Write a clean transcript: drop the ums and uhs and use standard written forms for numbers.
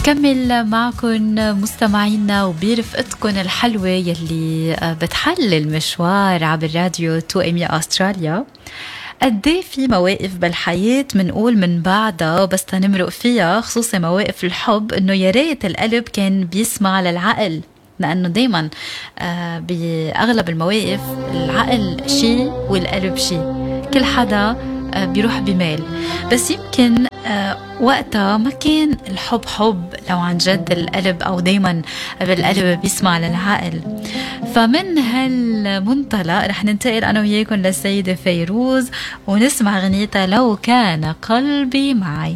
بكمل معكم مستمعينا وبرفقتكم الحلوة يلي بتحل المشوار عبر راديو 2 أستراليا. قديه في مواقف بالحياة منقول من بعدها بس تنمرق فيها، خصوصي مواقف الحب، انه يا ريت القلب كان بيسمع للعقل، لأنه دايما بأغلب المواقف العقل شيء والقلب شيء، كل حدا بيروح بميل. بس يمكن وقتها ما كان الحب حب لو عن جد القلب أو دايما بالقلب بيسمع للعقل. فمن هالمنطلق رح ننتقل أنا وياكم للسيدة فيروز ونسمع غنيتها لو كان قلبي معي.